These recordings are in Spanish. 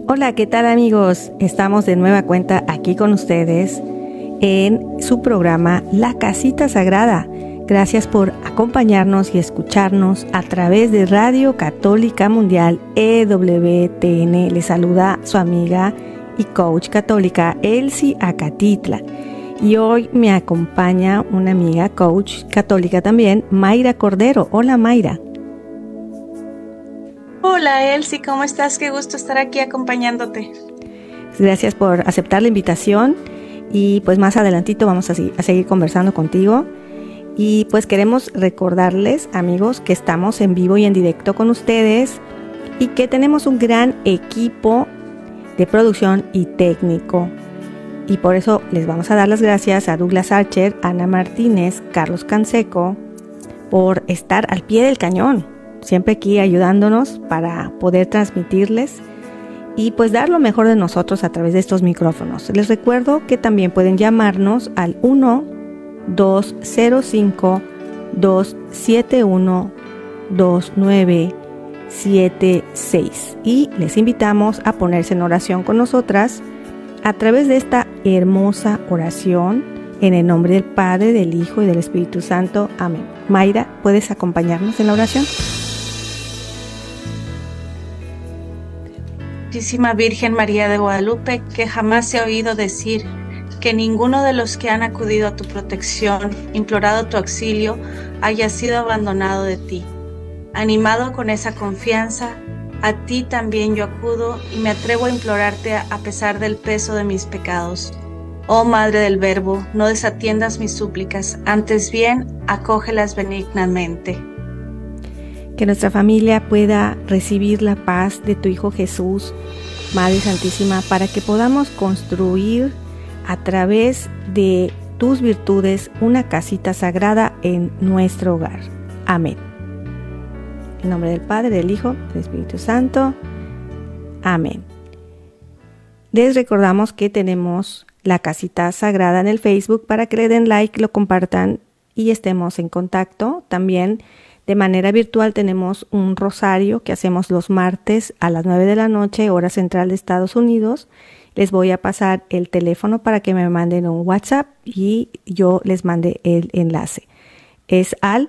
Hola, ¿qué tal amigos? Estamos de nueva cuenta aquí con ustedes en su programa La Casita Sagrada. Gracias por acompañarnos y escucharnos a través de Radio Católica Mundial EWTN. Les saluda su amiga y coach católica Elsie Acatitla. Y hoy me acompaña una amiga coach católica también, Mayra Cordero. Hola Mayra. Hola Elsie, ¿cómo estás? Qué gusto estar aquí acompañándote. Gracias por aceptar la invitación y pues más adelantito vamos a seguir conversando contigo. Y pues queremos recordarles, amigos, que estamos en vivo y en directo con ustedes y que tenemos un gran equipo de producción y técnico. Y por eso les vamos a dar las gracias a Douglas Archer, Ana Martínez, Carlos Canseco, por estar al pie del cañón, siempre aquí ayudándonos para poder transmitirles y pues dar lo mejor de nosotros a través de estos micrófonos. Les recuerdo que también pueden llamarnos al 1-205-271-2976 y les invitamos a ponerse en oración con nosotras a través de esta hermosa oración en el nombre del Padre, del Hijo y del Espíritu Santo. Amén. Mayra, ¿puedes acompañarnos en la oración? Santísima Virgen María de Guadalupe, que jamás se ha oído decir que ninguno de los que han acudido a tu protección, implorado tu auxilio, haya sido abandonado de ti. Animado con esa confianza, a ti también yo acudo y me atrevo a implorarte a pesar del peso de mis pecados. Oh Madre del Verbo, no desatiendas mis súplicas, antes bien, acógelas benignamente. Que nuestra familia pueda recibir la paz de tu Hijo Jesús, Madre Santísima, para que podamos construir a través de tus virtudes una casita sagrada en nuestro hogar. Amén. En nombre del Padre, del Hijo, del Espíritu Santo. Amén. Les recordamos que tenemos la casita sagrada en el Facebook para que le den like, lo compartan y estemos en contacto. También de manera virtual tenemos un rosario que hacemos los martes a las 9 de la noche, hora central de Estados Unidos. Les voy a pasar el teléfono para que me manden un WhatsApp y yo les mande el enlace. Es al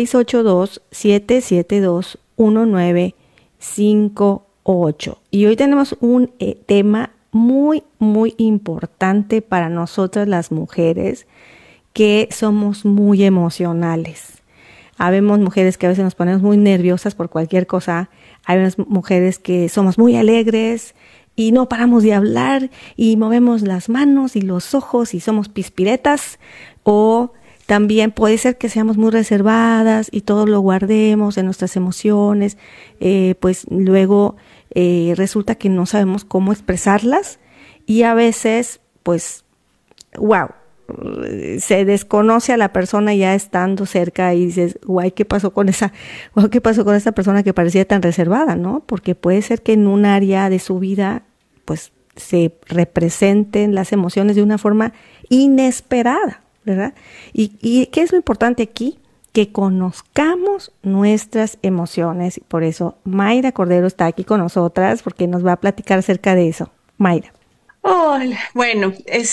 682-772-1958. Y hoy tenemos un tema muy, muy importante para nosotras las mujeres que somos muy emocionales. Habemos mujeres que a veces nos ponemos muy nerviosas por cualquier cosa. Hay unas mujeres que somos muy alegres y no paramos de hablar y movemos las manos y los ojos y somos pispiretas. O también puede ser que seamos muy reservadas y todo lo guardemos en nuestras emociones. Pues luego resulta que no sabemos cómo expresarlas y a veces, pues, wow. Se desconoce a la persona ya estando cerca y dices, guay, ¿qué pasó con esa persona que parecía tan reservada, ¿no? Porque puede ser que en un área de su vida, pues, se representen las emociones de una forma inesperada, ¿verdad? ¿Y qué es lo importante aquí? Que conozcamos nuestras emociones. Por eso Mayra Cordero está aquí con nosotras porque nos va a platicar acerca de eso. Mayra. Hola, bueno,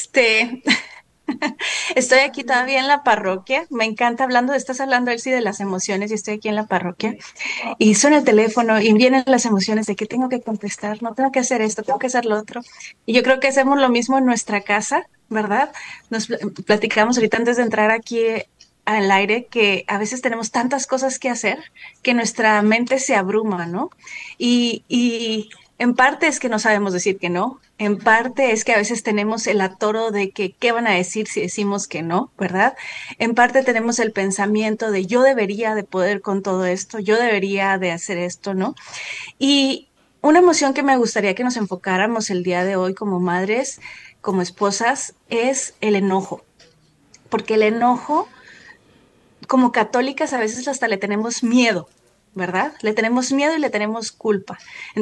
estoy aquí todavía en la parroquia. Me encanta estás hablando, Elsie, de las emociones y estoy aquí en la parroquia. Y suena el teléfono y vienen las emociones de que tengo que contestar, no tengo que hacer esto, tengo que hacer lo otro. Y yo creo que hacemos lo mismo en nuestra casa, ¿verdad? Nos platicamos ahorita antes de entrar aquí al aire que a veces tenemos tantas cosas que hacer que nuestra mente se abruma, ¿no? Y en parte es que no sabemos decir que no, en parte es que a veces tenemos el atoro de que qué van a decir si decimos que no, ¿verdad? En parte tenemos el pensamiento de yo debería de poder con todo esto, yo debería de hacer esto, ¿no? Y una emoción que me gustaría que nos enfocáramos el día de hoy como madres, como esposas, es el enojo, porque el enojo, como católicas, a veces hasta le tenemos miedo, ¿verdad? Le tenemos miedo y le tenemos culpa.